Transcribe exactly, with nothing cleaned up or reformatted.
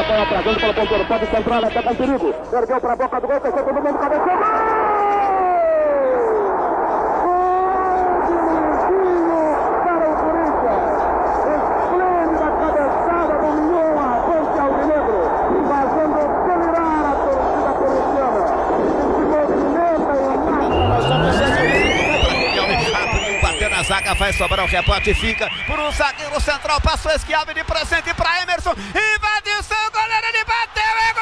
bola trazendo para o ponteiro, pode centrar, até com perigo. Ergueu para a boca do gol, fechou todo mundo, cabeceou. A zaga vai sobrar o rebote, fica por um zagueiro central, passou Schiavi de presente para Emerson, invadiu seu goleiro, ele bateu, é